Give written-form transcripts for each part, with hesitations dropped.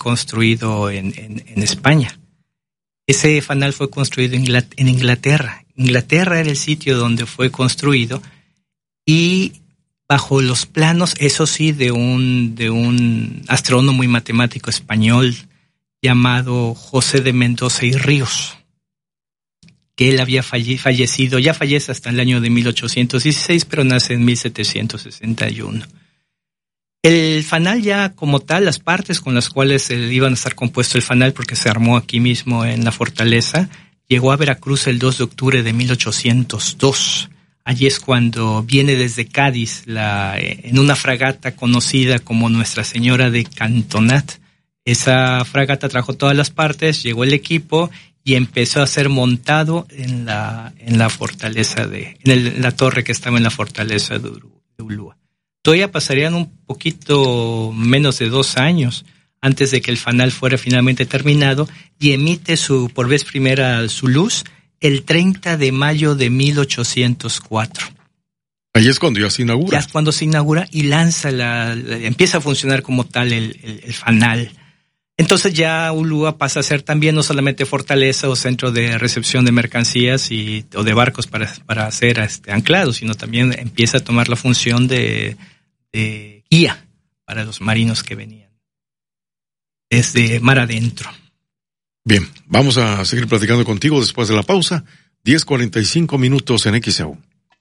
construido en España. Ese fanal fue construido en Inglaterra. Inglaterra era el sitio donde fue construido y bajo los planos, eso sí, de un astrónomo y matemático español llamado José de Mendoza y Ríos, que él había fallecido, ya fallece hasta el año de 1816, pero nace en 1761. El fanal ya como tal, las partes con las cuales iban a estar compuesto el fanal, porque se armó aquí mismo en la fortaleza, llegó a Veracruz el 2 de octubre de 1802. Allí es cuando viene desde Cádiz, en una fragata conocida como Nuestra Señora de Cantonat. Esa fragata trajo todas las partes, llegó el equipo y empezó a ser montado en la fortaleza en la torre que estaba en la fortaleza de Ulúa. Todavía pasarían un poquito menos de 2 años antes de que el fanal fuera finalmente terminado y emite por vez primera su luz el 30 de mayo de 1804. Ahí es cuando ya se inaugura. Ya es cuando se inaugura y empieza a funcionar como tal el fanal. Entonces ya Ulúa pasa a ser también no solamente fortaleza o centro de recepción de mercancías o de barcos para ser anclados, sino también empieza a tomar la función de guía para los marinos que venían desde mar adentro. Bien, vamos a seguir platicando contigo después de la pausa. 10:45 en XEU.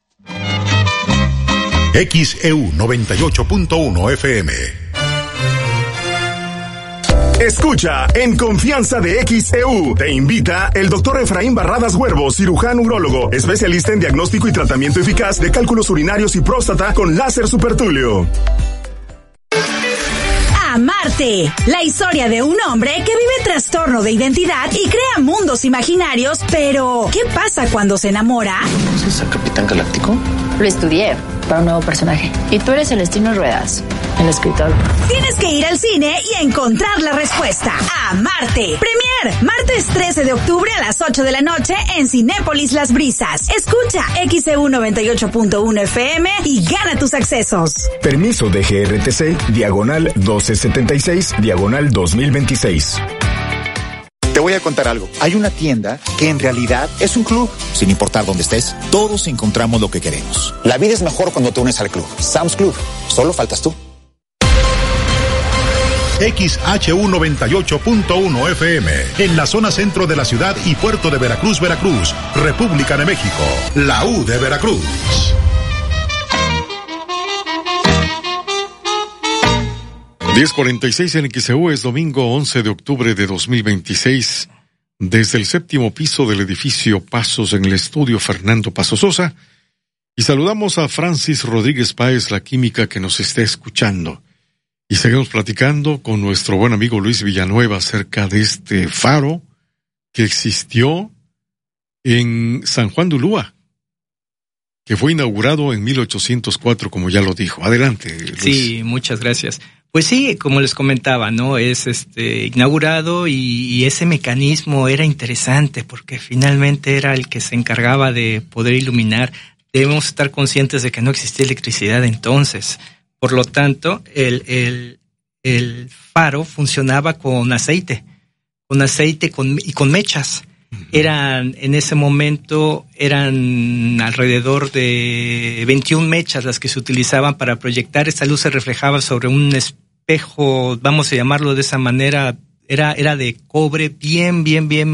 XEU 98.1 FM. Escucha En Confianza de XEU. Te invita el doctor Efraín Barradas Huervo, cirujano urólogo, especialista en diagnóstico y tratamiento eficaz de cálculos urinarios y próstata con láser supertúleo. Amarte, la historia de un hombre que vive trastorno de identidad y crea mundos imaginarios, pero ¿qué pasa cuando se enamora? ¿Conoces al Capitán Galáctico? Lo estudié para un nuevo personaje. Y tú eres Celestino Ruedas, el escritor. Tienes que ir al cine y encontrar la respuesta. Amarte. Premier, martes 13 de octubre a las 8 de la noche en Cinépolis Las Brisas. Escucha XEU 98.1 FM y gana tus accesos. Permiso de GRTC, diagonal 1276, diagonal 2026. Te voy a contar algo. Hay una tienda que en realidad es un club. Sin importar dónde estés, todos encontramos lo que queremos. La vida es mejor cuando te unes al club. Sam's Club. Solo faltas tú. XHU 98.1 FM, en la zona centro de la ciudad y puerto de Veracruz, República de México. La U de Veracruz. (10:46 en XEU). Es domingo 11 de octubre de 2026. Desde el 7º piso del edificio Pasos, en el estudio Fernando Paso Sosa. Y saludamos a Francis Rodríguez Páez, la química, que nos está escuchando. Y seguimos platicando con nuestro buen amigo Luis Villanueva acerca de este faro que existió en San Juan de Ulúa, que fue inaugurado en 1804, como ya lo dijo. Adelante, Luis. Sí, muchas gracias. Pues sí, como les comentaba, ¿no? Es inaugurado y ese mecanismo era interesante porque finalmente era el que se encargaba de poder iluminar. Debemos estar conscientes de que no existía electricidad entonces. Por lo tanto, el faro funcionaba con aceite y con mechas. En ese momento eran alrededor de 21 mechas las que se utilizaban para proyectar. Esta luz se reflejaba sobre un espejo, vamos a llamarlo de esa manera, era de cobre bien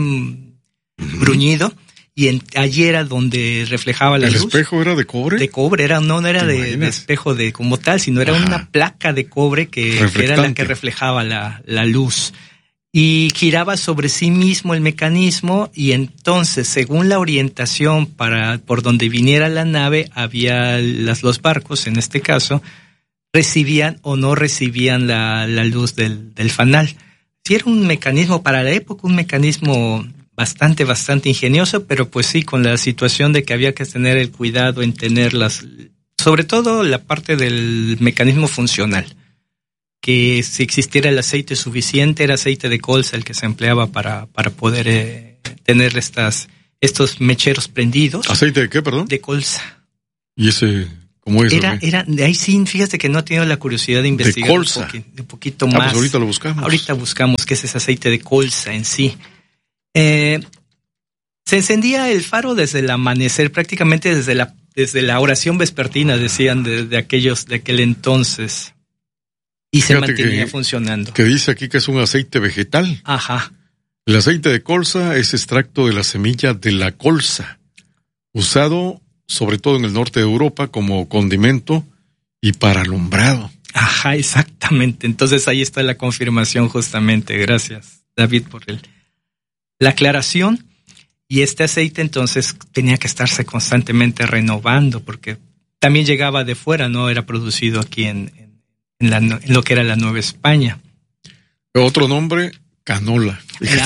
bruñido, y allí era donde reflejaba la luz. ¿El espejo era de cobre? De cobre, no era de espejo como tal, sino era una placa de cobre que era la que reflejaba la luz. Y giraba sobre sí mismo el mecanismo, y entonces, según la orientación por donde viniera la nave, había los barcos, en este caso, recibían o no recibían la luz del fanal. Sí, era un mecanismo para la época, un mecanismo bastante ingenioso, pero pues sí, con la situación de que había que tener el cuidado en tener sobre todo la parte del mecanismo funcional. Que si existiera el aceite suficiente, era aceite de colza el que se empleaba para poder tener estos mecheros prendidos. ¿Aceite de qué, perdón? De colza. ¿Y ese ¿Cómo es? Era, ahí sí, fíjate que no he tenido la curiosidad de investigar de colza. Un poquito más. Pues ahorita lo buscamos. Ahorita buscamos qué es ese aceite de colza en sí. Se encendía el faro desde el amanecer, prácticamente desde la oración vespertina, decían de aquel entonces. Y se mantenía funcionando. Que dice aquí que es un aceite vegetal. Ajá. El aceite de colza es extracto de la semilla de la colza, usado sobre todo en el norte de Europa como condimento y para alumbrado. Ajá, exactamente. Entonces ahí está la confirmación justamente. Gracias, David, por la aclaración. Y este aceite entonces tenía que estarse constantemente renovando porque también llegaba de fuera, no era producido aquí en lo que era la Nueva España. Otro nombre, canola.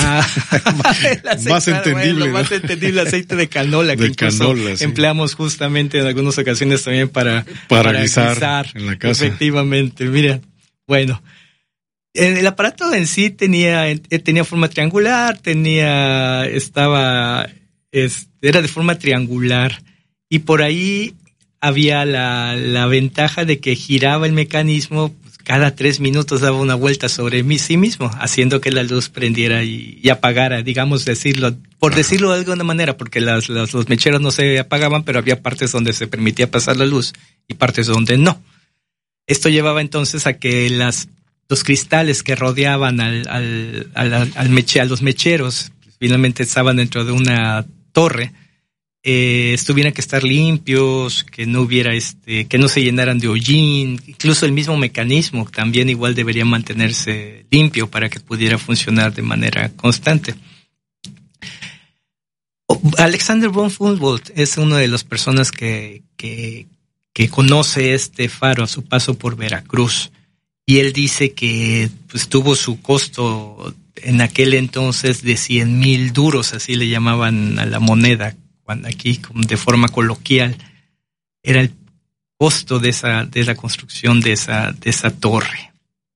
Más entendible. Lo más entendible, aceite de canola, que incluso empleamos justamente en algunas ocasiones también para guisar en la casa. Efectivamente, mira, bueno. El aparato en sí tenía forma triangular, era de forma triangular y por ahí había la ventaja de que giraba el mecanismo, pues cada 3 minutos daba una vuelta sobre sí mismo, haciendo que la luz prendiera y apagara, por decirlo de alguna manera, porque los mecheros no se apagaban, pero había partes donde se permitía pasar la luz y partes donde no. Esto llevaba entonces a que los cristales que rodeaban a los mecheros, finalmente estaban dentro de una torre, tuvieran que estar limpios, que no hubiera que no se llenaran de hollín, incluso el mismo mecanismo también igual debería mantenerse limpio para que pudiera funcionar de manera constante. Alexander von Humboldt es una de las personas que conoce este faro a su paso por Veracruz. Y él dice que pues tuvo su costo en aquel entonces de 100,000 duros, así le llamaban a la moneda, cuando aquí de forma coloquial era el costo de la construcción de esa torre.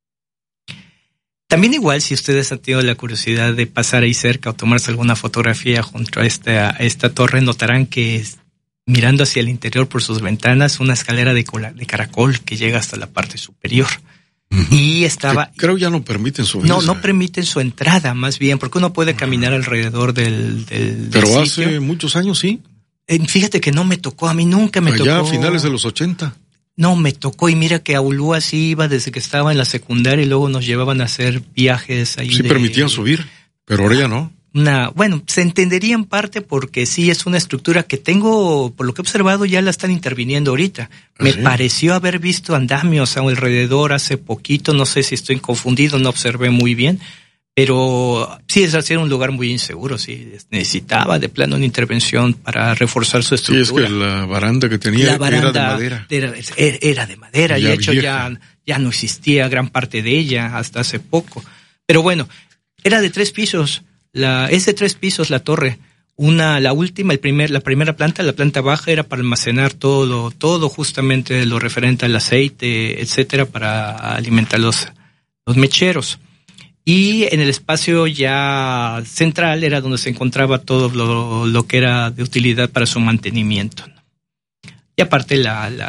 También igual, si ustedes han tenido la curiosidad de pasar ahí cerca o tomarse alguna fotografía junto a esta torre, notarán que mirando hacia el interior por sus ventanas, una escalera de caracol que llega hasta la parte superior. Uh-huh. Y estaba... Creo ya no permiten subir. No permiten su entrada, más bien, porque uno puede caminar alrededor del Pero sitio. Hace muchos años, sí. Fíjate que no me tocó, a mí nunca me tocó. Allá a finales de los 80. No, me tocó, y mira que a Ulúa sí iba desde que estaba en la secundaria y luego nos llevaban a hacer viajes ahí. Sí permitían subir, pero ahora ya no. Bueno, se entendería en parte porque sí es una estructura que tengo, por lo que he observado, ya la están interviniendo ahorita. Me pareció haber visto andamios alrededor hace poquito, no sé si estoy confundido, no observé muy bien, pero sí es hacer un lugar muy inseguro, sí necesitaba de plano una intervención para reforzar su estructura. Sí, es que la baranda que tenía era de madera. Era de madera, y de hecho ya no existía gran parte de ella hasta hace poco. Pero bueno, era de 3 pisos. Es de 3 pisos la torre. La primera planta, la planta baja, era para almacenar todo justamente lo referente al aceite, etcétera, para alimentar los mecheros. Y en el espacio ya central era donde se encontraba todo lo que era de utilidad para su mantenimiento. Y aparte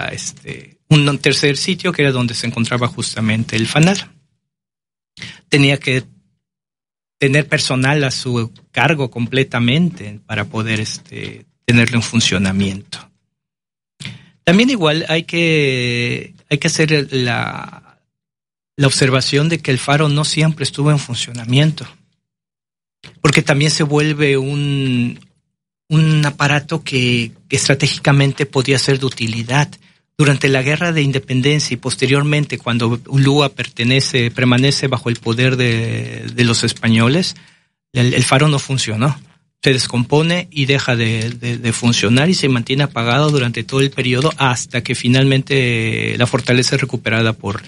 un tercer sitio que era donde se encontraba justamente el fanal. Tenía que tener personal a su cargo completamente para poder tenerlo en funcionamiento. También igual hay que hacer la observación de que el faro no siempre estuvo en funcionamiento, porque también se vuelve un aparato que estratégicamente podía ser de utilidad. Durante la Guerra de Independencia y posteriormente, cuando Ulúa permanece bajo el poder de los españoles, el faro no funcionó. Se descompone y deja de funcionar y se mantiene apagado durante todo el periodo hasta que finalmente la fortaleza es recuperada por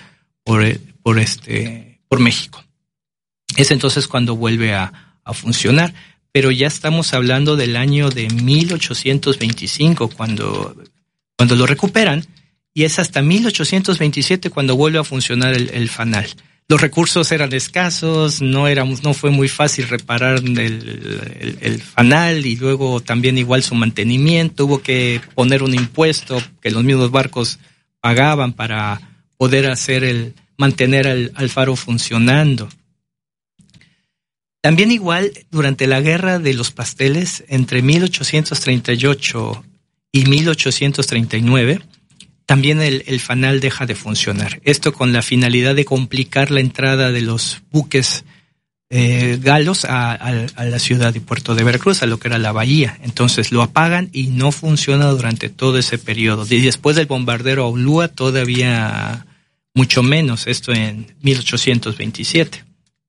México. Es entonces cuando vuelve a funcionar. Pero ya estamos hablando del año de 1825 cuando lo recuperan. Y es hasta 1827 cuando vuelve a funcionar el fanal. Los recursos eran escasos, no fue muy fácil reparar el fanal y luego también igual su mantenimiento. Hubo que poner un impuesto que los mismos barcos pagaban para poder mantener al faro funcionando. También igual, durante la Guerra de los Pasteles, entre 1838 y 1839, también el fanal deja de funcionar. Esto con la finalidad de complicar la entrada de los buques galos a la ciudad y puerto de Veracruz, a lo que era la bahía. Entonces lo apagan y no funciona durante todo ese periodo. Y después del bombardero a Ulúa todavía mucho menos, esto en 1837.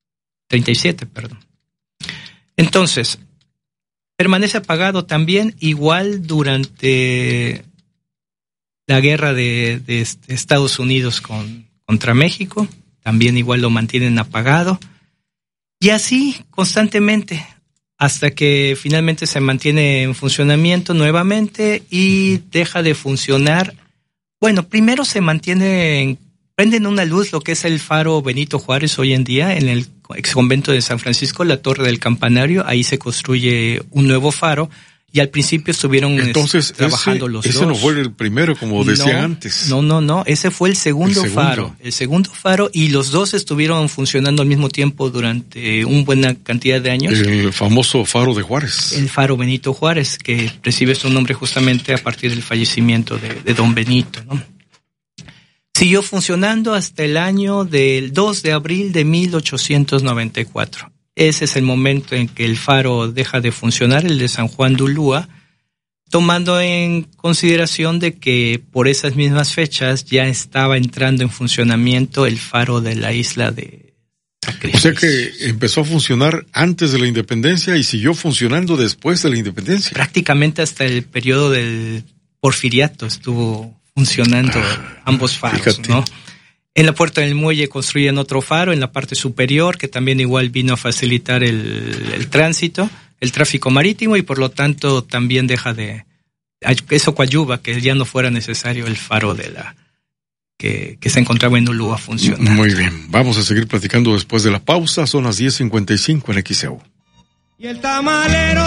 Entonces, permanece apagado también igual durante la guerra de Estados Unidos contra México, también igual lo mantienen apagado, y así constantemente, hasta que finalmente se mantiene en funcionamiento nuevamente y deja de funcionar. Bueno, primero se prenden una luz, lo que es el faro Benito Juárez hoy en día, en el ex convento de San Francisco, la Torre del Campanario, ahí se construye un nuevo faro, y al principio estuvieron trabajando los dos. Ese no fue el primero, como decía antes. No, ese fue el segundo faro. El segundo faro, y los dos estuvieron funcionando al mismo tiempo durante una buena cantidad de años. El famoso faro de Juárez. El faro Benito Juárez, que recibe su nombre justamente a partir del fallecimiento de don Benito, ¿no? Siguió funcionando hasta el año del 2 de abril de 1894. Ese es el momento en que el faro deja de funcionar, el de San Juan de Ulúa, tomando en consideración de que por esas mismas fechas ya estaba entrando en funcionamiento el faro de la isla de Sacrificios. O sea que empezó a funcionar antes de la independencia y siguió funcionando después de la independencia. Prácticamente hasta el periodo del Porfiriato estuvo funcionando ambos faros, fíjate, ¿no? En la Puerta del Muelle construyen otro faro en la parte superior, que también igual vino a facilitar el tránsito, el tráfico marítimo, y por lo tanto también eso coadyuva que ya no fuera necesario el faro que se encontraba en Ulúa funcionando. Muy bien, vamos a seguir platicando después de la pausa, son las 10:55 en XEU. Y el tamalero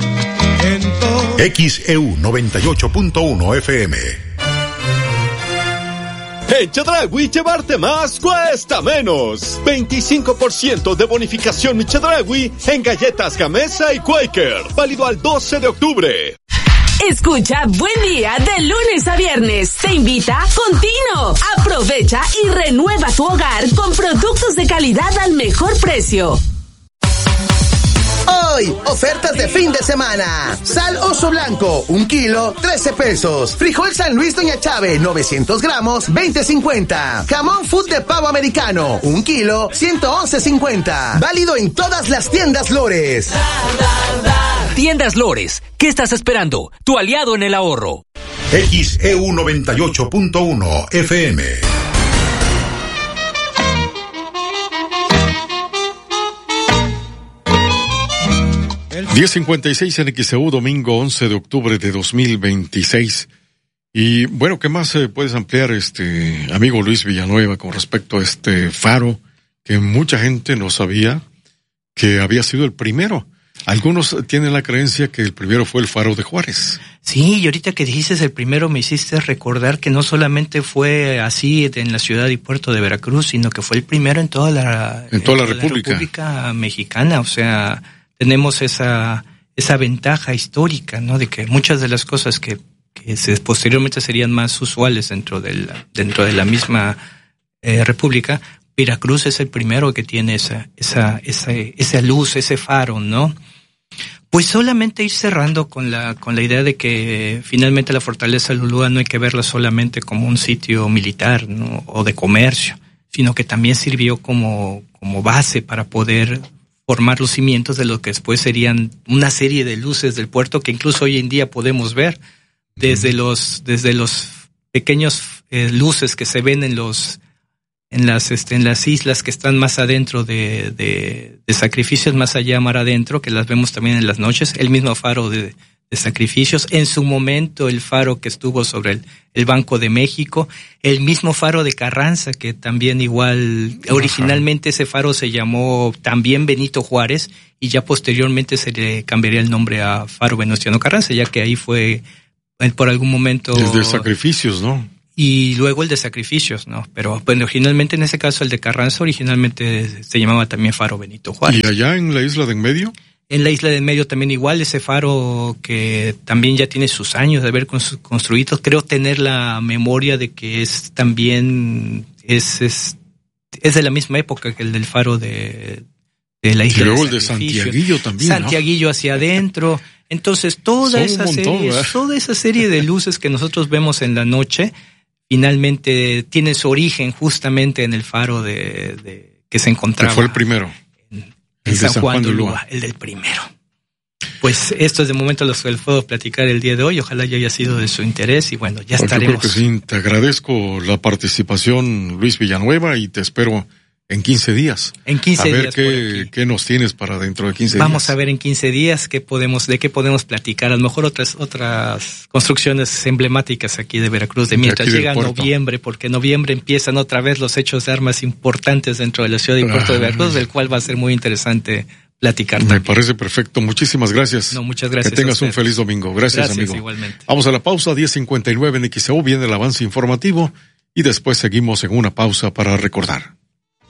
XEU 98.1 FM. En Chedraui llevarte más cuesta menos. 25% de bonificación Chedraui en galletas Gamesa y Quaker. Válido al 12 de octubre. Escucha Buen Día de lunes a viernes. Te invita Contino. Aprovecha y renueva tu hogar con productos de calidad al mejor precio. Hoy, ofertas de fin de semana. Sal Oso Blanco, 1 kilo, 13 pesos. Frijol San Luis Doña Chave, 900 gramos, 20.50. Jamón Food de pavo americano, 1 kilo, 111.50. Válido en todas las tiendas Lores. Tiendas Lores, ¿qué estás esperando? Tu aliado en el ahorro. XEU 98.1 FM. El 10:56 en XEU, domingo 11 de octubre de 2026. Y bueno, ¿qué más puedes ampliar, amigo Luis Villanueva, con respecto a este faro que mucha gente no sabía que había sido el primero? Algunos tienen la creencia que el primero fue el faro de Juárez. Sí, y ahorita que dijiste el primero me hiciste recordar que no solamente fue así en la ciudad y puerto de Veracruz, sino que fue el primero en toda la República Mexicana. O sea, tenemos esa ventaja histórica, ¿no? De que muchas de las cosas que posteriormente serían más usuales dentro de la misma república, Veracruz es el primero que tiene esa luz, ese faro, ¿no? Pues solamente ir cerrando con la idea de que finalmente la fortaleza de Ulúa no hay que verla solamente como un sitio militar, ¿no? O de comercio, sino que también sirvió como base para poder formar los cimientos de lo que después serían una serie de luces del puerto que incluso hoy en día podemos ver desde los pequeños luces que se ven en las islas que están más adentro de Sacrificios, más allá, mar adentro, que las vemos también en las noches. El mismo faro de sacrificios. En su momento el faro que estuvo sobre el Banco de México, el mismo faro de Carranza, que también igual, originalmente ese faro se llamó también Benito Juárez, y ya posteriormente se le cambiaría el nombre a Faro Venustiano Carranza, ya que ahí fue por algún momento... El de sacrificios, ¿no? Y luego el de sacrificios, ¿no? Pero bueno, originalmente en ese caso el de Carranza originalmente se llamaba también Faro Benito Juárez. ¿Y allá en la isla de en medio? En la isla de en medio también igual, ese faro que también ya tiene sus años de haber construido, creo tener la memoria de que es también, es de la misma época que el del faro de la isla. Y luego de el de Santiaguillo también, Santiaguillo, ¿no? Hacia adentro. Entonces toda esa serie de luces que nosotros vemos en la noche, finalmente tiene su origen justamente en el faro que se encontraba. Que fue el primero. El San Juan de Ulúa, el del primero. Pues esto es de momento lo que les puedo platicar el día de hoy. Ojalá ya haya sido de su interés y bueno, ya estaremos. Yo creo que sí. Te agradezco la participación, Luis Villanueva, y te espero en 15 días. En 15 días. A ver qué nos tienes para dentro de 15 días. Vamos a ver en 15 días de qué podemos platicar. A lo mejor otras construcciones emblemáticas aquí de Veracruz, de mientras llega noviembre, porque en noviembre empiezan otra vez los hechos de armas importantes dentro de la ciudad y puerto de Veracruz, del cual va a ser muy interesante platicar. Me parece perfecto. Muchísimas gracias. No, muchas gracias. Que tengas un feliz domingo. Gracias, amigo. Igualmente. Vamos a la pausa, 10:59 en XEU. Viene el avance informativo y después seguimos en una pausa para recordar.